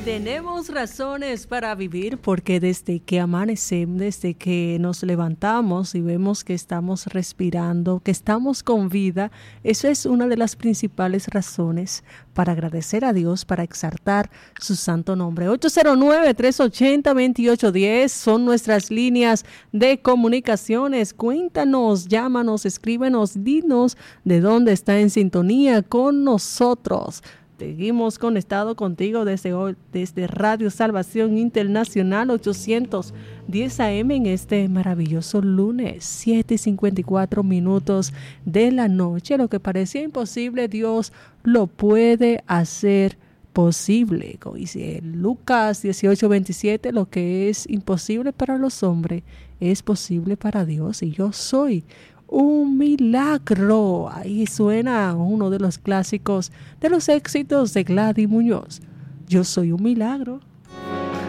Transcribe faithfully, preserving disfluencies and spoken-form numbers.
Tenemos razones para vivir porque desde que amanecemos, desde que nos levantamos y vemos que estamos respirando, que estamos con vida, eso es una de las principales razones para agradecer a Dios, para exaltar su santo nombre. ocho cero nueve, tres ocho cero, dos ocho uno cero son nuestras líneas de comunicaciones. Cuéntanos, llámanos, escríbenos, dinos de dónde está en sintonía con nosotros. Seguimos conectados contigo desde, hoy, desde Radio Salvación Internacional ochocientos diez A M en este maravilloso lunes, siete y cincuenta y cuatro minutos de la noche. Lo que parecía imposible, Dios lo puede hacer posible. Como dice Lucas dieciocho veintisiete, lo que es imposible para los hombres es posible para Dios, y yo soy un milagro. Ahí suena uno de los clásicos de los éxitos de Gladys Muñoz. Yo soy un milagro.